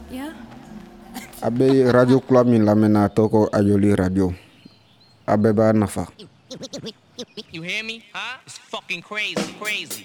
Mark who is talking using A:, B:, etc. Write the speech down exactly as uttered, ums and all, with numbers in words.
A: Yeah?
B: Abe radio kula min lamɛnna tɔgɔ Ayoli radio. A bɛɛ b'a nafa.
C: You hear me? Huh? It's fucking crazy, crazy.